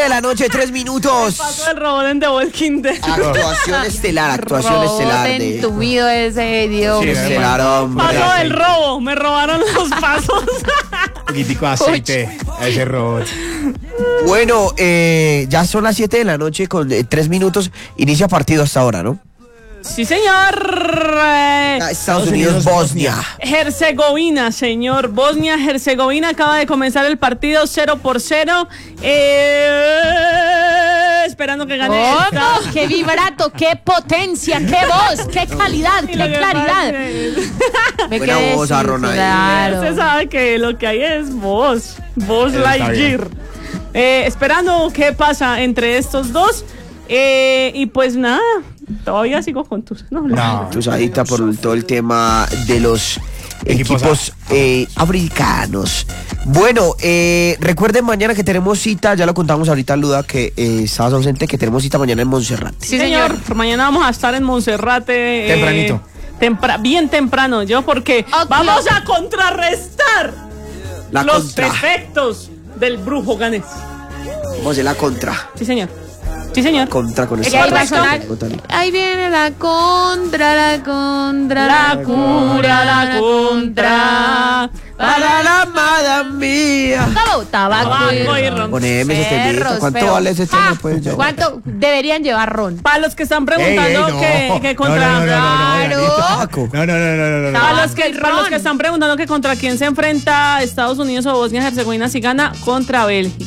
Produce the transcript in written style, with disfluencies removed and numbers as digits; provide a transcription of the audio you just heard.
de la noche, 3 minutos. Pasó el robot en The Walking Dead. Actuación estelar de... entumido ese Dios. Sí, estelar, hombre. Pasó el robo, me robaron los pasos. Un poquitico de aceite a ese robot. Bueno, ya son las 7 de la noche con 3 minutos. Inicia partido hasta ahora, ¿no? Sí, señor. Estados Unidos, Bosnia. Herzegovina, señor. Bosnia-Herzegovina acaba de comenzar el partido 0-0. Esperando que gane. ¡Oh, qué vibrato, qué potencia, qué voz, qué calidad, qué claridad! Me Buena quedé voz, sin- Arrona. claro. Usted sabe que lo que hay es voz Lightyear. Esperando qué pasa entre estos dos. Y pues nada, todavía sigo con tus. No. Tusadita por todo el tema de los equipos africanos. Bueno, recuerden mañana que tenemos cita, ya lo contamos ahorita, Luda, que estabas ausente, que tenemos cita mañana en Monserrate. Sí, señor. Mañana vamos a estar en Monserrate. Tempranito. Bien temprano, porque vamos a contrarrestar los efectos del brujo ganés. Vamos a hacer la contra. Sí, señor. Sí, señor. Contra con Es esta. que ahí va a sonar. Ahí viene la contra. La cura, la contra. Para la amada mía. Tabaco y ron. Poneme ese temita. perros, ¿Cuánto pero- vale ese tema? Pues yo. ¿Cuánto deberían llevar ron? Para los que están preguntando que contra. No. Para los que están preguntando que contra quién se enfrenta Estados Unidos o Bosnia-Herzegovina si gana contra Bélgica.